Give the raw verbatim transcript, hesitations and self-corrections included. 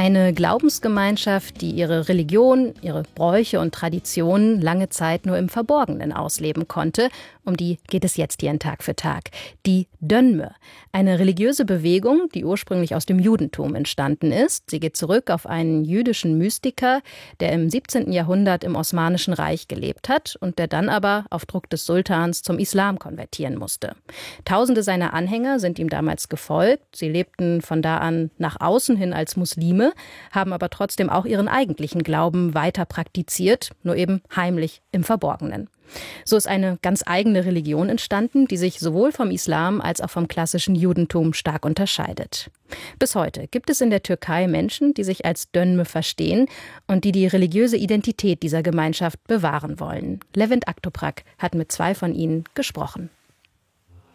Eine Glaubensgemeinschaft, die ihre Religion, ihre Bräuche und Traditionen lange Zeit nur im Verborgenen ausleben konnte. Um die geht es jetzt hier in Tag für Tag. Die Dönme, eine religiöse Bewegung, die ursprünglich aus dem Judentum entstanden ist. Sie geht zurück auf einen jüdischen Mystiker, der im siebzehnten Jahrhundert im Osmanischen Reich gelebt hat und der dann aber auf Druck des Sultans zum Islam konvertieren musste. Tausende seiner Anhänger sind ihm damals gefolgt. Sie lebten von da an nach außen hin als Muslime, haben aber trotzdem auch ihren eigentlichen Glauben weiter praktiziert, nur eben heimlich im Verborgenen. So ist eine ganz eigene Religion entstanden, die sich sowohl vom Islam als auch vom klassischen Judentum stark unterscheidet. Bis heute gibt es in der Türkei Menschen, die sich als Dönme verstehen und die die religiöse Identität dieser Gemeinschaft bewahren wollen. Levent Aktoprak hat mit zwei von ihnen gesprochen.